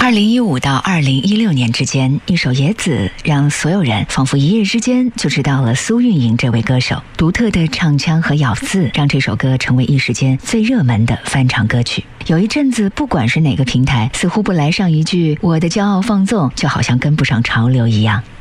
2015到2016年之间，一首《野子》让所有人仿佛一夜之间就知道了苏运莹这位歌手。独特的唱腔和咬字让这首歌成为一时间最热门的翻唱歌曲。有一阵子，不管是哪个平台，似乎不来上一句"我的骄傲放纵"，就好像跟不上潮流一样。